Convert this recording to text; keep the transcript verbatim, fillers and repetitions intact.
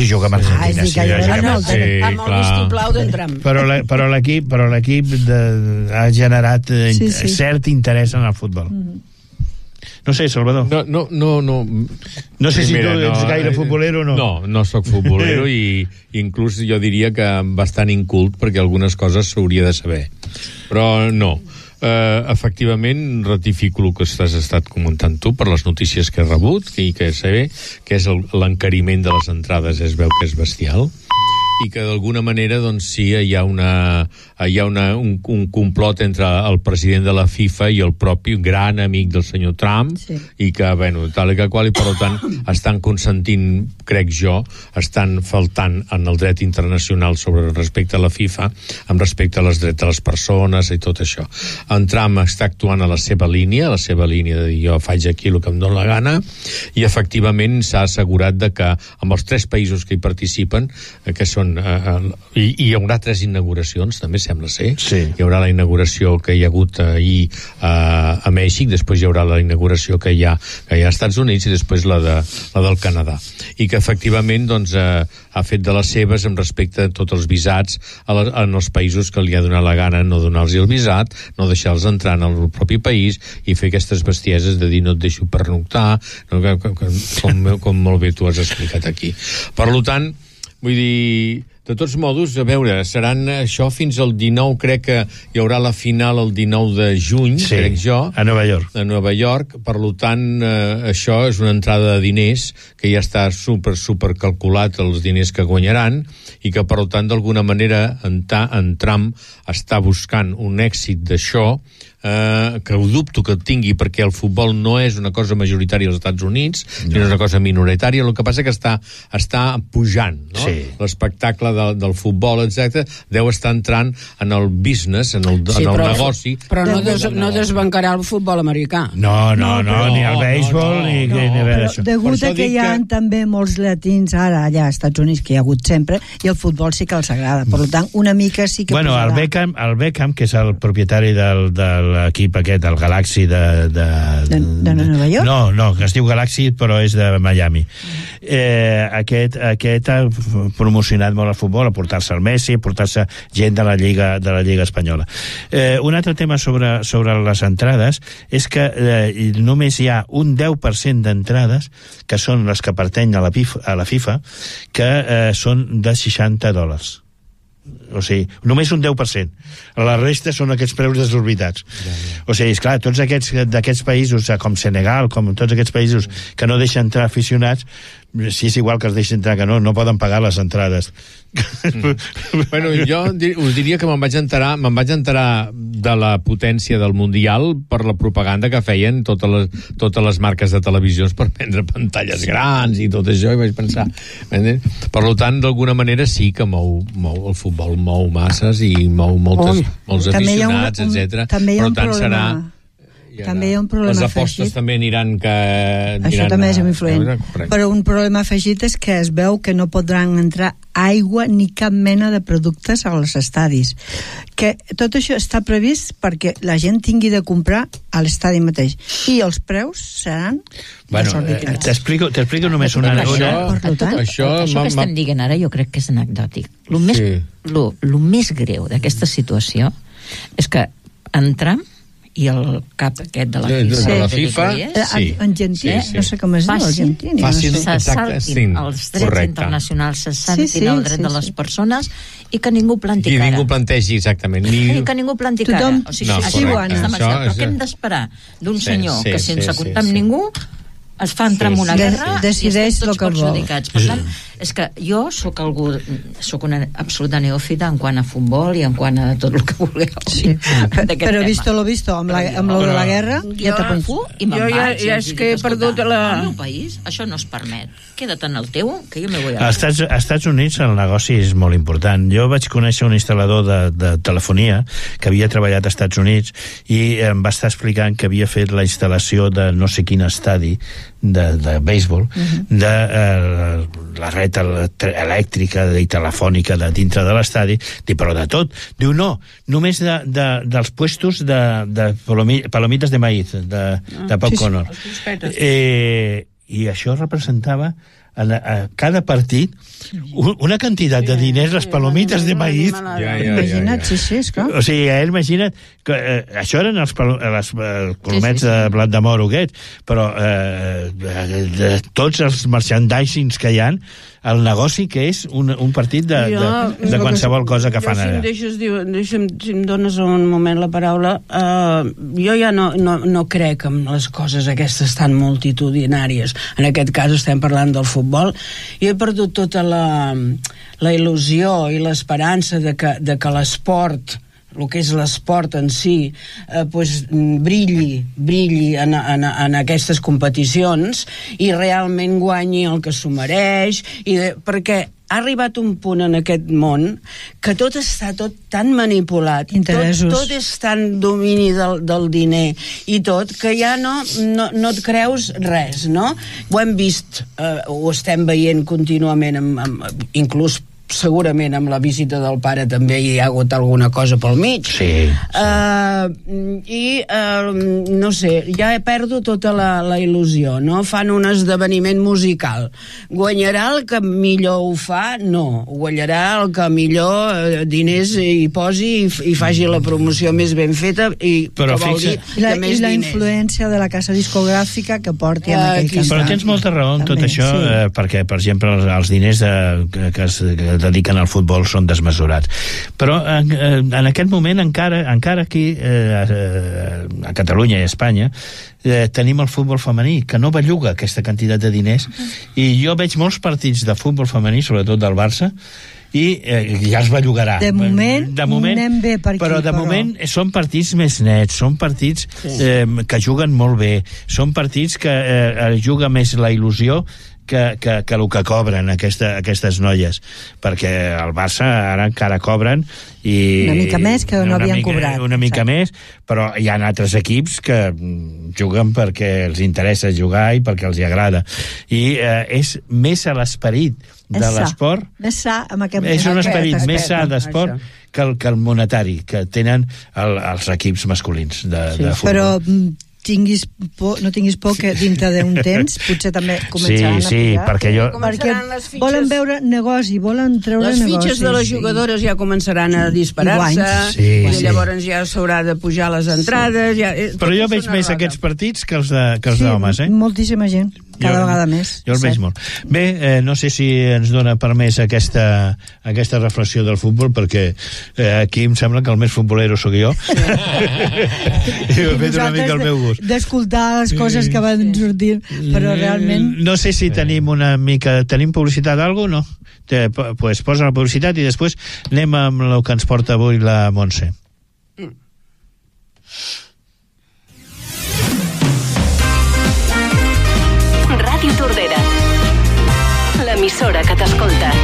si juga amb Argentina. Ah, sí, que sí, amb el, sí, amb el vistiplau d'entram. Però, la, però l'equip, però l'equip de, ha generat eh, sí, sí. cert interès en el futbol. Mm. No sé, Salvador. No, no, no, no. No sé si tu Mira, ets no, gaire futbolero o no. No, no sóc futbolero i inclús jo diria que bastant incult, perquè algunes coses s'hauria de saber. Però no. Uh, efectivament, ratifico el que has estat comentant tu per les notícies que he rebut i que sé que és l'encariment de les entrades, es veu que és bestial, i que d'alguna manera doncs sí, hi ha una hi ha una, un, un complot entre el president de la FIFA i el propi gran amic del senyor Trump, sí. I que, bueno, tal i que qual, i per tant estan consentint, crec jo, estan faltant en el dret internacional sobre respecte a la FIFA, amb respecte a les drets de les persones i tot això. En Trump està actuant a la seva línia, a la seva línia de dir jo faig aquí el que em dóna la gana, i efectivament s'ha assegurat de que amb els tres països que hi participen, que són Uh, uh, i, i hi haurà tres inauguracions, també sembla ser. Sí. Hi haurà la inauguració que hi ha hagut ahir uh, a Mèxic, després hi haurà la inauguració que hi ha, que hi ha als Estats Units i després la, de, la del Canadà. I que efectivament doncs, uh, ha fet de les seves amb respecte a tots els visats a la, en els països que li ha donat la gana no donar-los el visat, no deixar-los entrar en el propi país i fer aquestes bestieses de dir no et deixo pernoctar, no, que, que, com, com molt bé tu has explicat aquí. Per tant, vull dir, de tots modos, a veure, seran això fins al dinou, crec que hi haurà la final el dinou de juny, sí, crec jo. A Nova York. A Nova York, per tant, eh, això és una entrada de diners que ja està super, super calculat els diners que guanyaran i que, per tant, d'alguna manera, en, ta, en Trump està buscant un èxit d'això, Uh, que ho dubto que el tingui perquè el futbol no és una cosa majoritària als Estats Units, no. Sinó una cosa minoritària. El que passa que està, està pujant, no? Sí. L'espectacle de, del futbol, etcètera, deu estar entrant en el business, en el, sí, en el però, negoci. Però no, des, no desbancarà el futbol americà. No, no, no, no ni el béisbol, no, no, ni, no, ni, ni res d'això. Degut a que hi ha que... també molts llatins ara allà als Estats Units, que hi ha hagut sempre, i el futbol sí que els agrada. Per tant, una mica sí que bueno, posarà. el Beckham, el Beckham, que és el propietari del, del l'equip aquest, el Galaxy de... De, de, de Nova York? No, no, que es diu Galaxy, però és de Miami. Eh, aquest, aquest ha promocionat molt el futbol, a portar-se el Messi, a portar-se gent de la Lliga, de la Lliga Espanyola. Eh, un altre tema sobre, sobre les entrades és que eh, només hi ha un deu per cent d'entrades, que són les que pertanyen a la, P I F, a la FIFA, que eh, són de seixanta dòlars. O sigui, només un deu per cent. La resta són aquests preus desorbitats. Ja, ja. O sigui, esclar, tots aquests d'aquests països, com Senegal, com tots aquests països que no deixen entrar aficionats, si és igual que els deixen entrar que no, no poden pagar les entrades. Mm. Bueno, jo us diria que me'n vaig enterar, me'n vaig enterar de la potència del Mundial per la propaganda que feien totes les, totes les marques de televisions per vendre pantalles grans i tot això, i vaig pensar... Per tant, d'alguna manera sí que mou, mou el futbol, mou masses i mou moltes, oh, molts aficionats, etcètera. Però tant serà... Ja, també hi ha un problema les apostes afegit. També aniran que... Aniran Això també és influent. A... Però un problema afegit és que es veu que no podran entrar aigua ni cap mena de productes als estadis. Que tot això està previst perquè la gent tingui de comprar a l'estadi mateix. I els preus seran... Bueno, eh, t'explico, t'explico només una... Això, una... Tot, tot, això, això que estem dient ara jo crec que és anecdòtic. Lo més, sí. lo, lo més greu d'aquesta situació és que entram i el cap aquest de la de, FIFA, de la FIFA sí. Argentí, sí, sí. No sé com es diu, Argentí. Facin, se saltin els drets correcte. Internacionals, se saltin sí, sí, el dret sí, de les sí. persones i que ningú planti cara. I ningú plantegi, exactament. Ni... I que ningú planti cara. Tothom... O sigui, no, així ho han és... però què hem d'esperar d'un sí, senyor sí, que sense sí, comptar sí, amb sí. ningú es fa entrar en una sí, guerra decideix i estem tots que perjudicats. Per tant, és que jo sóc algú, sóc una absoluta neòfita en quant a futbol i en quant a tot el que vulgueu. Sí. Però tema. Visto lo visto, amb, la, amb lo de la guerra, jo, ja te penso. I me'n jo vaig. Ja, ja és que he perdut la... Al meu país això no es permet. Queda't en el teu, que jo me voy a... Als Estats, als Estats Units el negoci és molt important. Jo vaig conèixer un instal·lador de, de telefonia que havia treballat als Estats Units i em va estar explicant que havia fet la instal·lació de no sé quin estadi de, de béisbol, uh-huh. de eh, la red elèctrica i telefònica de dintre de l'estadi, però de tot. Diu, no, només de, de, dels puestos de, de palomites de maíz, de, de Pau sí, Connor. sí, eh, i això representava en, a cada partit una quantitat de diners, les palomites de maïs. Ja, ja, ja, Imagina't, ja. sí, sí, és clar. O sigui, ell imagina't que eh, això eren els, palo, les, eh, colomets Sí, sí, sí. de blat de moro aquests, però eh, de, de tots els merchandisings que hi ha, el negoci que és un, un partit de, Jo, de, de qualsevol cosa que fan jo, si allà. em deixes, dir, deixa'm, si em dones un moment la paraula, uh, jo ja no, no, no crec en les coses aquestes tan multitudinàries. En aquest cas estem parlant del futbol, i he perdut tota la, la il·lusió i l'esperança de que, de que l'esport, el que és l'esport en si, eh, pues, brilli, brilli en, en, en aquestes competicions i realment guanyi el que s'ho mereix, i de, perquè ha arribat un punt en aquest món que tot està tot tan manipulat, Interessos. tot, tot és tan domini del, del diner i tot, que ja no, no, no et creus res, no? Ho hem vist, eh, ho estem veient contínuament, amb, amb, inclús segurament amb la visita del pare també hi ha hagut alguna cosa pel mig. Sí, sí. Uh, i uh, no sé, ja perdo tota la, la il·lusió, no? Fan un esdeveniment musical, guanyarà el que millor ho fa? No, guanyarà el que millor uh, diners hi posi i, i faci la promoció més ben feta, i Però que vol fixa- dir I la, de i més la diners. influència de la casa discogràfica que porti Eh, amb aquell aquí cantant. Però tens molta raó en tot També, això, sí. eh, perquè, per exemple, els, els diners de, que, que es que dediquen al futbol són desmesurats. Però en, en aquest moment, encara, encara aquí, eh, a Catalunya i a Espanya, eh, tenim el futbol femení, que no belluga aquesta quantitat de diners, i jo veig molts partits de futbol femení, sobretot del Barça, i eh, ja es bellugarà. De moment, de moment anem bé per aquí, però de però- moment són partits més nets, són partits eh, que juguen molt bé, són partits que eh, juga més la il·lusió que, que, que el que cobren aquesta, aquestes noies, perquè el Barça ara encara cobren i Una mica més que no una havien mica, cobrat. una mica Exacte. més, però hi ha altres equips que mm, juguen perquè els interessa jugar i perquè els hi agrada, i eh, és més a l'esperit de És sa. l'esport, Més sa amb aquest, és un aquest esperit aspecte. més sa d'esport això. que el, que el monetari que tenen el, els equips masculins de, Sí, de futbol. Però mm, tinguis por, no tinguis por que dintre d'un temps potser també començaran sí, sí, a pujar. perquè jo... Perquè Començaran les fitxes- volen veure negoci, volen treure Les negoci. fitxes de les jugadores ja començaran a disparar-se, guanys. Sí, i sí. llavors ja s'haurà de pujar les entrades. Ja, eh, Però tot jo és veig una més roda. aquests partits que els de, que els Sí, d'homes, eh? moltíssima gent, cada Jo- vegada més. Jo el veig cert. molt. Bé, eh, no sé si ens dona permès aquesta, aquesta reflexió del futbol, perquè eh, aquí em sembla que el més futbolero sóc jo. I ho he fet una mica al meu gust. D'escoltar les coses que van sortint, però realment... No sé si tenim una mica... Tenim publicitat d'algú, no? Te, pues posa la publicitat i després anem amb el que ens porta avui la Montse. Ràdio Tordera, l'emissora que t'escolta.